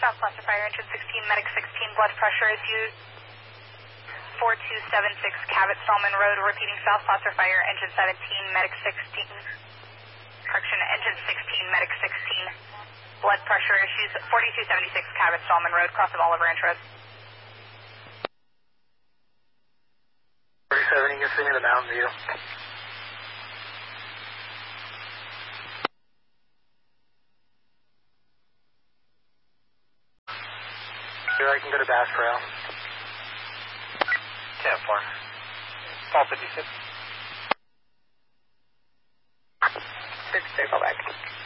South Placer Fire, engine 16, medic 16, blood pressure is used. 4276 Cabot Stallman Road, repeating South Placer Fire, engine 17, medic 16. Correction, engine 16, medic 16. Blood pressure issues. 4276 Cabot Stallman Road, cross of Olive Ranch Road. 37, you can see me the Mountain View. Here I can go to Bass Trail. 10-4. Paul 56. 6, go back.